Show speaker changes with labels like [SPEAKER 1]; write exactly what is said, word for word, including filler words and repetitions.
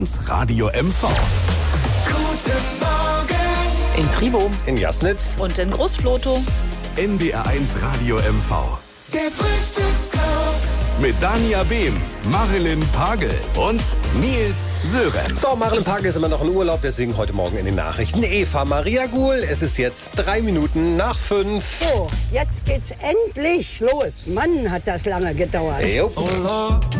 [SPEAKER 1] Radio M V.
[SPEAKER 2] Guten Morgen!
[SPEAKER 3] In Tribo
[SPEAKER 4] in Jasnitz
[SPEAKER 3] und in Großflotow.
[SPEAKER 1] N D R eins Radio M V.
[SPEAKER 2] Der Frühstücksclub.
[SPEAKER 1] Mit Dania Behm, Marilyn Pagel und Nils Sören.
[SPEAKER 4] So, Marilyn Pagel ist immer noch in Urlaub, deswegen heute Morgen in den Nachrichten Eva Maria Guhl. Es ist jetzt drei Minuten nach fünf.
[SPEAKER 5] So, jetzt geht's endlich los. Mann, hat das lange gedauert.
[SPEAKER 4] Jo.